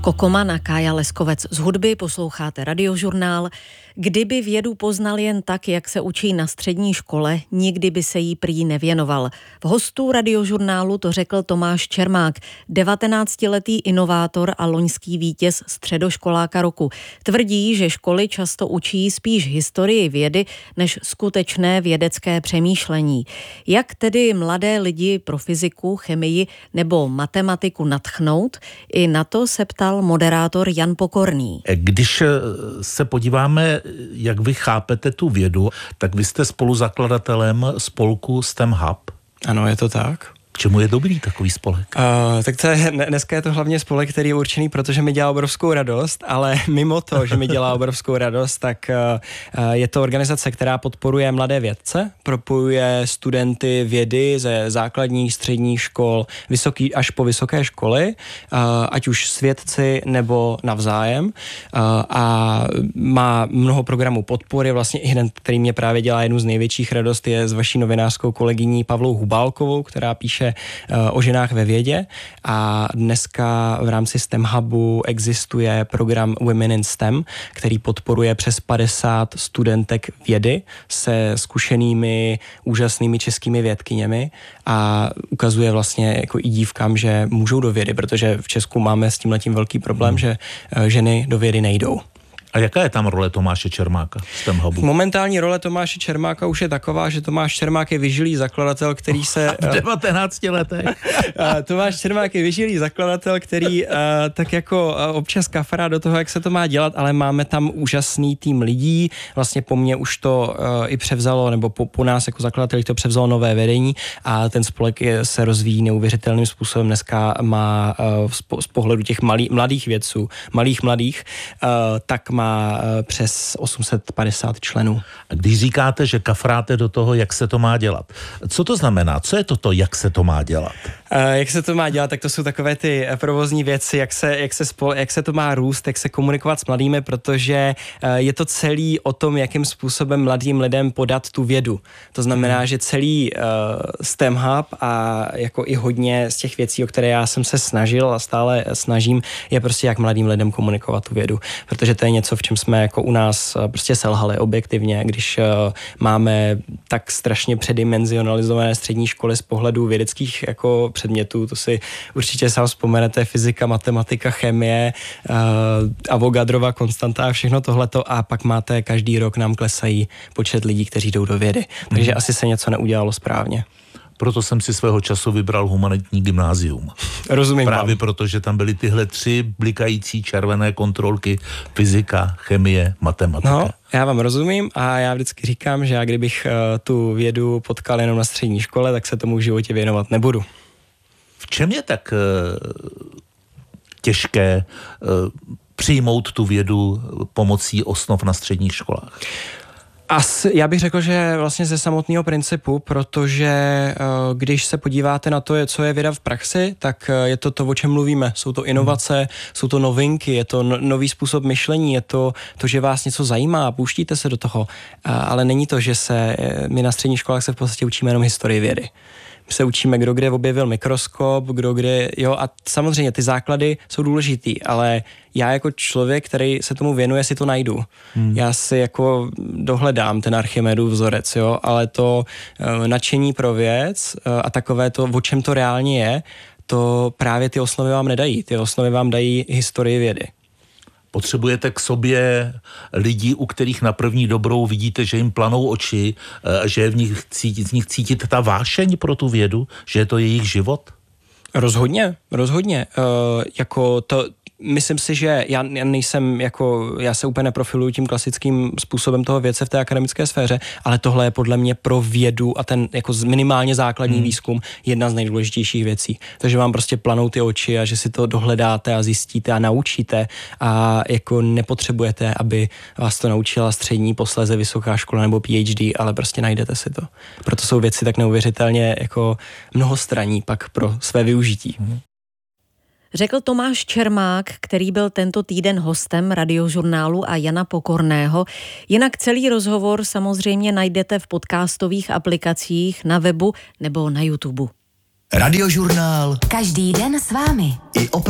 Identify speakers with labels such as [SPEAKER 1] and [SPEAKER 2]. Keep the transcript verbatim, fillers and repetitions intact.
[SPEAKER 1] Kokoma na Kája Leskovec z hudby, posloucháte Radiožurnál. Kdyby vědu poznal jen tak, jak se učí na střední škole, nikdy by se jí prý nevěnoval. V hostů Radiožurnálu to řekl Tomáš Čermák, devatenáctiletý inovátor a loňský vítěz středoškoláka roku. Tvrdí, že školy často učí spíš historii vědy, než skutečné vědecké přemýšlení. Jak tedy mladé lidi pro fyziku, chemii nebo matematiku nadchnout? I na to se ptal moderátor Jan Pokorný.
[SPEAKER 2] Když se podíváme, jak vy chápete tu vědu, tak vy jste spoluzakladatelem spolku STEM Hub.
[SPEAKER 3] Ano, je to tak.
[SPEAKER 2] K čemu je dobrý takový spolek?
[SPEAKER 3] Uh, tak to je, dneska je to hlavně spolek, který je určený, protože mi dělá obrovskou radost, ale mimo to, že mi dělá obrovskou radost, tak uh, je to organizace, která podporuje mladé vědce, propojuje studenty vědy ze základních, středních škol, vysoký, až po vysoké školy, uh, ať už svědci nebo navzájem, uh, a má mnoho programů podpory, vlastně i hned, který mě právě dělá jednu z největších radost, je s vaší novinářskou kolegyní Pavlou Hubálkovou, která píše o ženách ve vědě, a dneska v rámci STEM Hubu existuje program Women in STEM, který podporuje přes padesát studentek vědy se zkušenými, úžasnými českými vědkyněmi a ukazuje vlastně jako i dívkám, že můžou do vědy, protože v Česku máme s tímhletím velký problém, hmm. že ženy do vědy nejdou.
[SPEAKER 2] A jaká je tam role Tomáše Čermáka z STEM Hubu?
[SPEAKER 3] Momentální role Tomáše Čermáka už je taková, že Tomáš Čermák je vyžilý zakladatel, který se...
[SPEAKER 2] V devatenácti letech.
[SPEAKER 3] Tomáš Čermák je vyžilý zakladatel, který tak jako občas kafrá do toho, jak se to má dělat, ale máme tam úžasný tým lidí. Vlastně po mně už to i převzalo, nebo po, po nás jako zakladatelích to převzalo nové vedení a ten spolek je, se rozvíjí neuvěřitelným způsobem. Dneska má z pohledu těch malý, mladých vědců, malých mladých, tak má má přes osm set padesát členů.
[SPEAKER 2] A když říkáte, že kafráte do toho, jak se to má dělat, co to znamená? Co je toto, jak se to má dělat?
[SPEAKER 3] Uh, jak se to má dělat, tak to jsou takové ty provozní věci, jak se, jak se, spol, jak se to má růst, jak se komunikovat s mladými, protože uh, je to celý o tom, jakým způsobem mladým lidem podat tu vědu. To znamená, hmm. že celý uh, STEM Hub a jako i hodně z těch věcí, o které já jsem se snažil a stále snažím, je prostě jak mladým lidem komunikovat tu vědu, protože to je něco, v čem jsme jako u nás prostě selhali objektivně, když uh, máme tak strašně předimenzionalizované střední školy z pohledu vědeckých jako předmětů, to si určitě sám vzpomenete, fyzika, matematika, chemie, uh, Avogadrova konstanta a všechno tohleto, a pak máte každý rok nám klesají počet lidí, kteří jdou do vědy. Takže hmm. asi se něco neudělalo správně.
[SPEAKER 2] Proto jsem si svého času vybral humanitní gymnázium.
[SPEAKER 3] Rozumím.
[SPEAKER 2] Právě proto, že tam byly tyhle tři blikající červené kontrolky: fyzika, chemie, matematika.
[SPEAKER 3] No, já vám rozumím a já vždycky říkám, že já kdybych uh, tu vědu potkal jenom na střední škole, tak se tomu v životě věnovat nebudu.
[SPEAKER 2] V čem je tak uh, těžké uh, přijmout tu vědu pomocí osnov na středních školách?
[SPEAKER 3] Asi, já bych řekl, že vlastně ze samotného principu, protože uh, když se podíváte na to, co je věda v praxi, tak uh, je to to, o čem mluvíme. Jsou to inovace, hmm. jsou to novinky, je to no, nový způsob myšlení, je to to, že vás něco zajímá, pouštíte se do toho, uh, ale není to, že se my na středních školách se v podstatě učíme jenom historii vědy. My se učíme, kdo kde objevil mikroskop, kdo kde, jo, a samozřejmě ty základy jsou důležitý, ale já jako člověk, který se tomu věnuje, si to najdu. Hmm. Já si jako dohledám ten Archimedův vzorec, jo, ale to uh, nadšení pro věc uh, a takové to, o čem to reálně je, to právě ty osnovy vám nedají. Ty osnovy vám dají historii vědy.
[SPEAKER 2] Potřebujete k sobě lidi, u kterých na první dobrou vidíte, že jim planou oči, že je v nich cítit, z nich cítit ta vášeň pro tu vědu, že je to jejich život?
[SPEAKER 3] Rozhodně, rozhodně. Uh, jako to... Myslím si, že já, já nejsem jako, já se úplně neprofiluju tím klasickým způsobem toho vědce v té akademické sféře, ale tohle je podle mě pro vědu a ten jako minimálně základní hmm. výzkum jedna z nejdůležitějších věcí. Takže vám prostě planou ty oči a že si to dohledáte a zjistíte a naučíte a jako nepotřebujete, aby vás to naučila střední, posléze vysoká škola nebo P H D, ale prostě najdete si to. Proto jsou věci tak neuvěřitelně jako mnohostranní pak pro své využití. Hmm.
[SPEAKER 1] Řekl Tomáš Čermák, který byl tento týden hostem Radiožurnálu a Jana Pokorného. Jinak celý rozhovor samozřejmě najdete v podcastových aplikacích, na webu nebo na YouTube.
[SPEAKER 4] Radiožurnál.
[SPEAKER 5] Každý den s vámi.
[SPEAKER 4] I o